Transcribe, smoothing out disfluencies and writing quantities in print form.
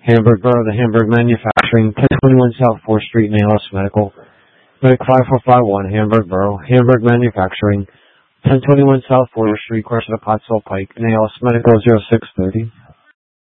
Hamburg Borough, the Hamburg Manufacturing, 1021 South 4th Street, ALS Medical. Medic 5451, Hamburg Borough, Hamburg Manufacturing, 1021 South 4th Street, Cressida Pottsville Pike, ALS Medical 0630.